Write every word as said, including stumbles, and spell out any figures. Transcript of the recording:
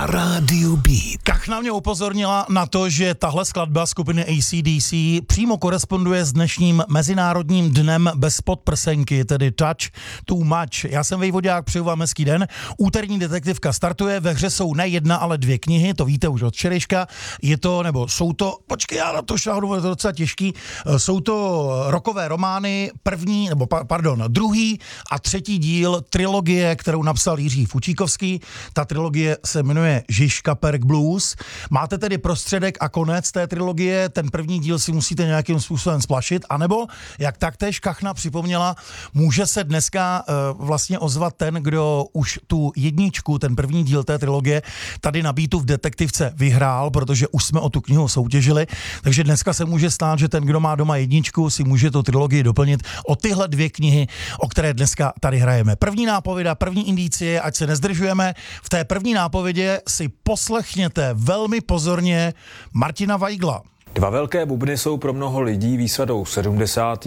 na rádiu Beat. Kachna mě upozornila na to, že tahle skladba skupiny A C D C přímo koresponduje s dnešním Mezinárodním dnem bez podprsenky, tedy Touch Too Much. Já jsem Vejvodák, přeju vám hezký den. Úterní detektivka startuje, ve hře jsou ne jedna, ale dvě knihy, to víte už od včerejška. Je to, nebo jsou to, počkej, já na to šláhnu, je to docela těžký, jsou to rokové romány, první, nebo pardon, druhý a třetí díl trilogie, kterou napsal Jiří Fučíkovský. Ta trilogie se jmenuje Žižka Perk Blues. Máte tedy prostředek a konec té trilogie, ten první díl si musíte nějakým způsobem splašit, anebo, jak taktéž Kachna připomněla, může se dneska uh, vlastně ozvat ten, kdo už tu jedničku, ten první díl té trilogie, tady na Beatu v detektivce vyhrál, protože už jsme o tu knihu soutěžili, takže dneska se může stát, že ten, kdo má doma jedničku, si může tu trilogii doplnit o tyhle dvě knihy, o které dneska tady hrajeme. První nápověda, první indicie, ať se nezdržujeme. V té první nápovědě si poslechněte velmi pozorně Martina Weigla. Dva velké bubny jsou pro mnoho lidí výsadou sedmdesátých